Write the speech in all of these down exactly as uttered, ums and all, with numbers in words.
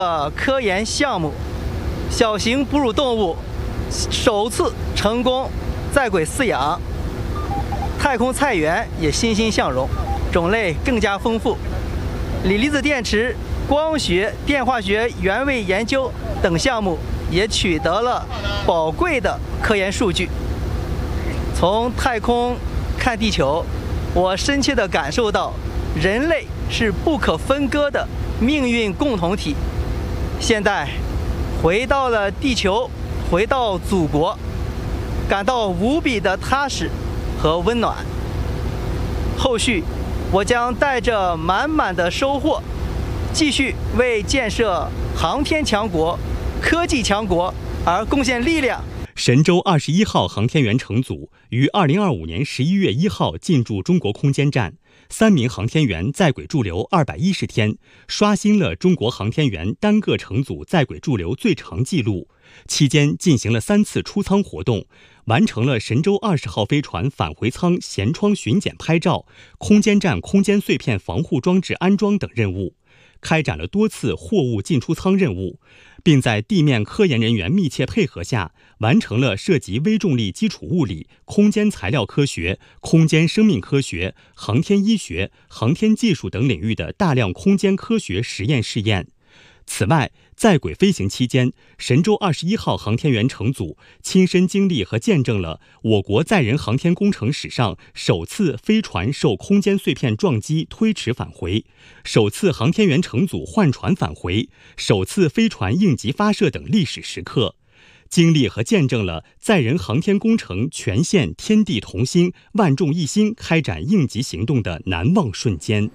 呃，科研项目，小型哺乳动物首次成功在轨饲养，太空菜园也欣欣向荣，种类更加丰富。锂离子电池、光学、电化学原位研究等项目也取得了宝贵的科研数据。从太空看地球，我深切地感受到，人类是不可分割的命运共同体。现在回到了地球，回到祖国，感到无比的踏实和温暖。后续我将带着满满的收获，继续为建设航天强国、科技强国而贡献力量。 神舟二十一号航天员乘组于二零二五年十一月一号进驻中国空间站，三名航天员在轨驻留二百一十天，刷新了中国航天员单个乘组在轨驻留最长纪录。期间进行了三次出舱活动，完成了神舟二十号飞船返回舱舷窗巡检拍照、空间站空间碎片防护装置安装等任务，开展了多次货物进出舱任务，并在地面科研人员密切配合下，完成了涉及微重力基础物理、空间材料科学、空间生命科学、航天医学、航天技术等领域的大量空间科学实验试验。此外，在轨飞行期间，神舟二十一号航天员乘组亲身经历和见证了我国载人航天工程史上首次飞船受空间碎片撞击推迟返回，首次航天员乘组换船返回，首次飞船应急发射等历史时刻，经历和见证了载人航天工程全线天地同心、万众一心开展应急行动的难忘瞬间。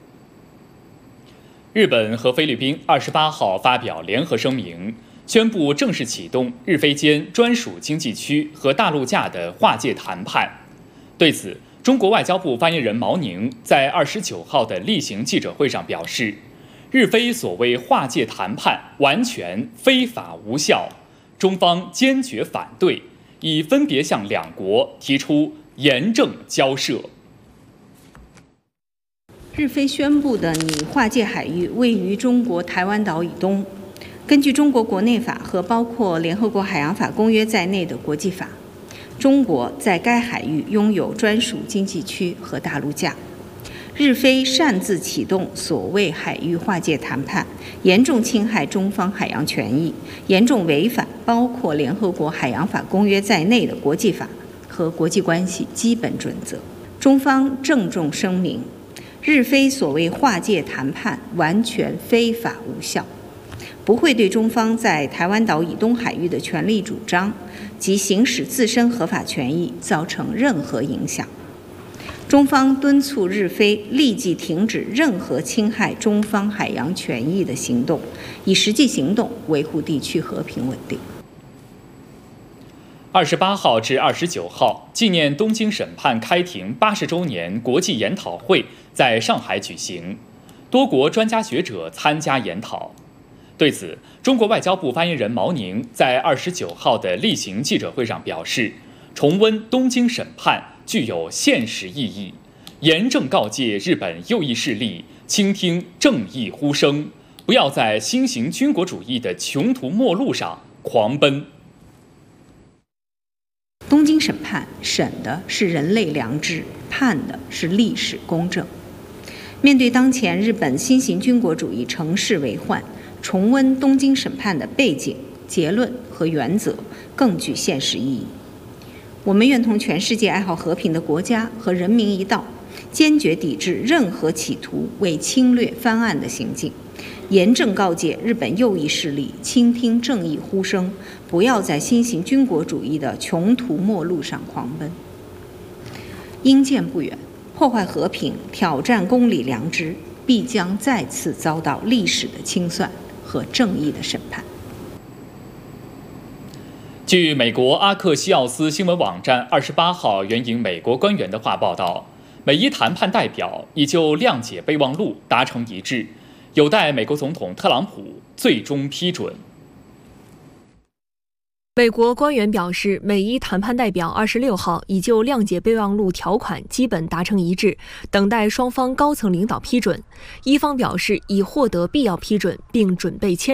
日本和菲律宾二十八号发表联合声明，宣布正式启动日菲间专属经济区和大陆架的划界谈判。对此，中国外交部发言人毛宁在二十九号的例行记者会上表示，日菲所谓划界谈判完全非法无效，中方坚决反对，已分别向两国提出严正交涉。 日菲宣布的拟划界海域位于中国台湾岛以东。根据中国国内法和包括联合国海洋法公约在内的国际法，中国在该海域拥有专属经济区和大陆架。日菲擅自启动所谓海域划界谈判，严重侵害中方海洋权益，严重违反包括联合国海洋法公约在内的国际法和国际关系基本准则。中方郑重声明，日菲所谓划界谈判完全非法无效，不会对中方在台湾岛以东海域的权利主张及行使自身合法权益造成任何影响。中方敦促日菲立即停止任何侵害中方海洋权益的行动，以实际行动维护地区和平稳定。 二十八号至二十九号，纪念东京审判开庭八十周年国际研讨会在上海举行，多国专家学者参加研讨。对此，中国外交部发言人毛宁在二十九号的例行记者会上表示，重温东京审判具有现实意义，严正告诫日本右翼势力倾听正义呼声，不要在新型军国主义的穷途末路上狂奔。 东京审判审的是人类良知，判的是历史公正。面对当前日本新型军国主义乘势为患，重温东京审判的背景、结论和原则更具现实意义。我们愿同全世界爱好和平的国家和人民一道，坚决抵制任何企图为侵略翻案的行径，严正告诫日本右翼势力倾听正义呼声，不要在新型军国主义的穷途末路上狂奔。应见不远，破坏和平、挑战公理良知，必将再次遭到历史的清算和正义的审判。 据美国阿克西奥斯新闻网站二十八号援引美国官员的话报道，美伊谈判代表已就谅解备忘录达成一致，有待美国总统特朗普最终批准。 美国官员表示，美伊谈判代表二十六号已就谅解备忘录条款基本达成一致，等待双方高层领导批准。伊方表示已获得必要批准，并准备签。